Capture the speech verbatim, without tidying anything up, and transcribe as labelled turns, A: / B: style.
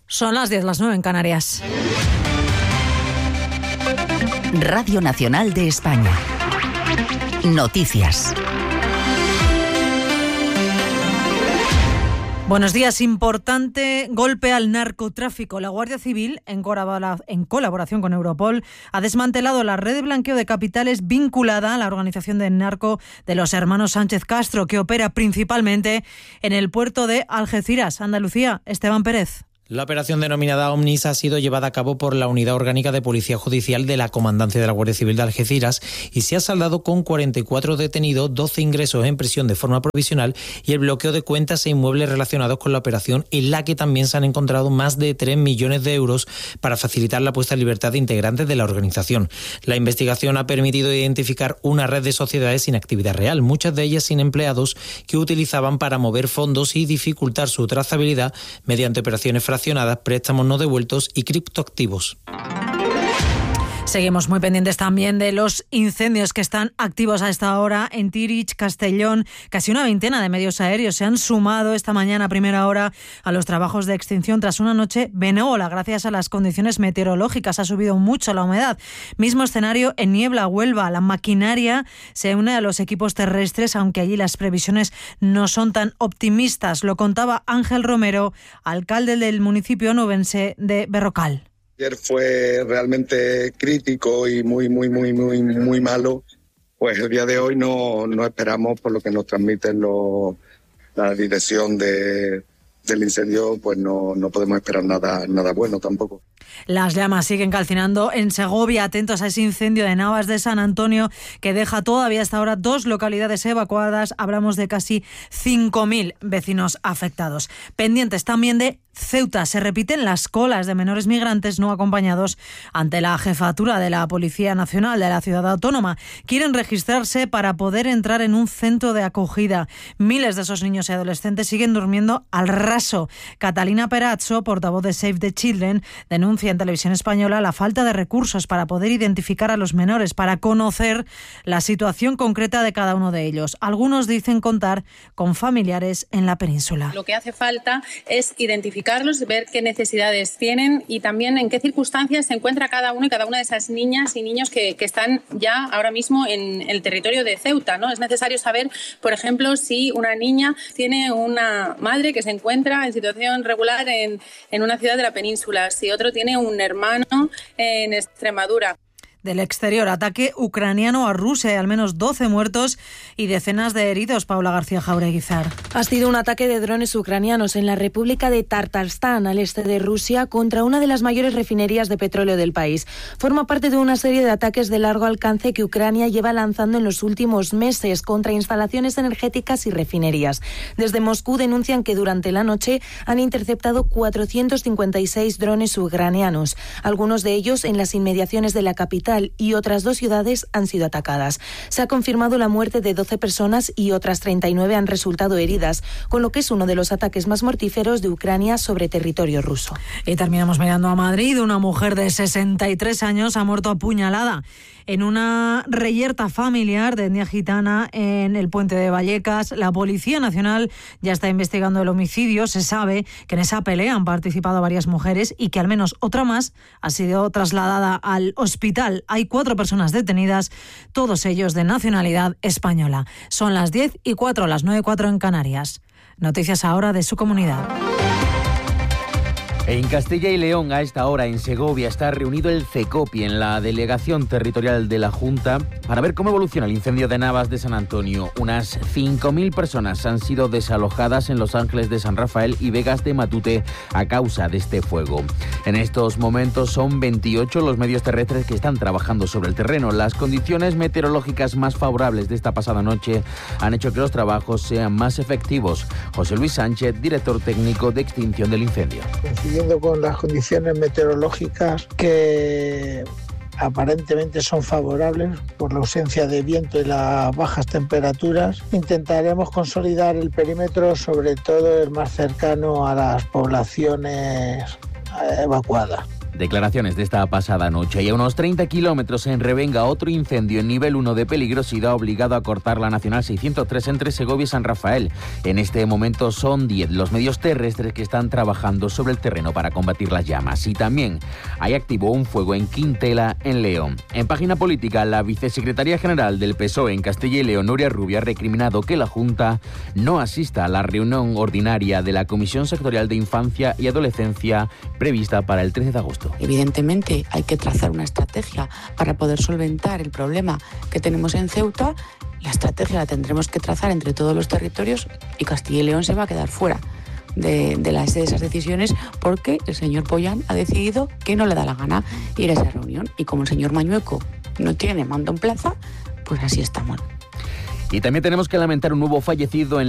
A: Son las diez, las nueve en Canarias.
B: Radio Nacional de España. Noticias.
A: Buenos días. Importante golpe al narcotráfico. La Guardia Civil, en colaboración con Europol, ha desmantelado la red de blanqueo de capitales vinculada a la organización del narco de los hermanos Sánchez Castro, que opera principalmente en el puerto de Algeciras, Andalucía. Esteban Pérez.
C: La operación denominada Omnis ha sido llevada a cabo por la Unidad Orgánica de Policía Judicial de la Comandancia de la Guardia Civil de Algeciras y se ha saldado con cuarenta y cuatro detenidos, doce ingresos en prisión de forma provisional y el bloqueo de cuentas e inmuebles relacionados con la operación, en la que también se han encontrado más de tres millones de euros para facilitar la puesta en libertad de integrantes de la organización. La investigación ha permitido identificar una red de sociedades sin actividad real, muchas de ellas sin empleados, que utilizaban para mover fondos y dificultar su trazabilidad mediante operaciones fraccionadas, préstamos no devueltos y criptoactivos.
A: Seguimos muy pendientes también de los incendios que están activos a esta hora en Tirich, Castellón. Casi una veintena de medios aéreos se han sumado esta mañana a primera hora a los trabajos de extinción tras una noche benévola. Gracias a las condiciones meteorológicas ha subido mucho la humedad. Mismo escenario en Niebla, Huelva. La maquinaria se une a los equipos terrestres, aunque allí las previsiones no son tan optimistas. Lo contaba Ángel Romero, alcalde del municipio onubense de Berrocal.
D: Ayer fue realmente crítico y muy, muy, muy, muy, muy malo. Pues el día de hoy no, no esperamos, por lo que nos transmiten los, la dirección de, del incendio, pues no, no podemos esperar nada, nada bueno tampoco.
A: Las llamas siguen calcinando en Segovia. Atentos a ese incendio de Navas de San Antonio que deja todavía hasta ahora dos localidades evacuadas. Hablamos de casi cinco mil vecinos afectados. Pendientes también de Ceuta. Se repiten las colas de menores migrantes no acompañados ante la jefatura de la Policía Nacional de la ciudad autónoma. Quieren registrarse para poder entrar en un centro de acogida. Miles de esos niños y adolescentes siguen durmiendo al raso. Catalina Perazzo, portavoz de Save the Children, denuncia en Televisión Española la falta de recursos para poder identificar a los menores, para conocer la situación concreta de cada uno de ellos. Algunos dicen contar con familiares en la península.
E: Lo que hace falta es identificarlos, ver qué necesidades tienen y también en qué circunstancias se encuentra cada uno y cada una de esas niñas y niños que, que están ya ahora mismo en el territorio de Ceuta, ¿no? Es necesario saber, por ejemplo, si una niña tiene una madre que se encuentra en situación regular en, en una ciudad de la península, si otro tiene un hermano en Extremadura.
A: Del exterior, ataque ucraniano a Rusia, hay al menos doce muertos y decenas de heridos. Paula García Jaureguizar.
F: Ha sido un ataque de drones ucranianos en la República de Tartarstán, al este de Rusia, contra una de las mayores refinerías de petróleo del país. Forma parte de una serie de ataques de largo alcance que Ucrania lleva lanzando en los últimos meses contra instalaciones energéticas y refinerías. Desde Moscú denuncian que durante la noche han interceptado cuatrocientos cincuenta y seis drones ucranianos, algunos de ellos en las inmediaciones de la capital, y otras dos ciudades han sido atacadas. Se ha confirmado la muerte de doce personas y otras treinta y nueve han resultado heridas, con lo que es uno de los ataques más mortíferos de Ucrania sobre territorio ruso.
A: Y terminamos mirando a Madrid. Una mujer de sesenta y tres años ha muerto apuñalada en una reyerta familiar de etnia gitana en el puente de Vallecas. La Policía Nacional ya está investigando el homicidio. Se sabe que en esa pelea han participado varias mujeres y que al menos otra más ha sido trasladada al hospital. Hay cuatro personas detenidas, todos ellos de nacionalidad española. Son las diez y cuatro, las nueve y cuatro en Canarias. Noticias ahora de su comunidad.
G: En Castilla y León, a esta hora en Segovia, está reunido el CECOPI en la Delegación Territorial de la Junta para ver cómo evoluciona el incendio de Navas de San Antonio. Unas cinco mil personas han sido desalojadas en Los Ángeles de San Rafael y Vegas de Matute a causa de este fuego. En estos momentos son veintiocho los medios terrestres que están trabajando sobre el terreno. Las condiciones meteorológicas más favorables de esta pasada noche han hecho que los trabajos sean más efectivos. José Luis Sánchez, director técnico de extinción del incendio.
H: Con las condiciones meteorológicas que aparentemente son favorables por la ausencia de viento y las bajas temperaturas, intentaremos consolidar el perímetro, sobre todo el más cercano a las poblaciones evacuadas.
G: Declaraciones de esta pasada noche. Y a unos treinta kilómetros en Revenga, otro incendio en nivel uno de peligrosidad ha obligado a cortar la Nacional seiscientos tres entre Segovia y San Rafael. En este momento son diez los medios terrestres que están trabajando sobre el terreno para combatir las llamas. Y también hay activo un fuego en Quintela, en León. En página política, la vicesecretaria general del P S O E en Castilla y León, Nuria Rubio, ha recriminado que la Junta no asista a la reunión ordinaria de la Comisión Sectorial de Infancia y Adolescencia prevista para el trece de agosto.
I: Evidentemente hay que trazar una estrategia para poder solventar el problema que tenemos en Ceuta. La estrategia la tendremos que trazar entre todos los territorios y Castilla y León se va a quedar fuera de, de, las, de esas decisiones porque el señor Pollán ha decidido que no le da la gana ir a esa reunión. Y como el señor Mañueco no tiene mando en plaza, pues así estamos.
G: Y también tenemos que lamentar un nuevo fallecido en